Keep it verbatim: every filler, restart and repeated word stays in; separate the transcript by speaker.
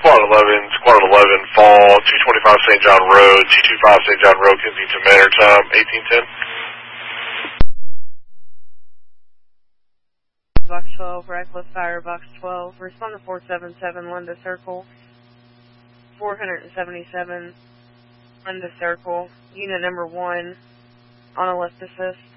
Speaker 1: Squad eleven, Squad eleven, fall, two twenty-five Saint John Road, two twenty-five Saint John Road, Kensington Manor, time, eighteen ten.
Speaker 2: Box twelve, Reckless Fire, Box twelve, respond to four seven seven, Linda Circle, four seventy-seven, Linda Circle, unit number one, on a lift assist.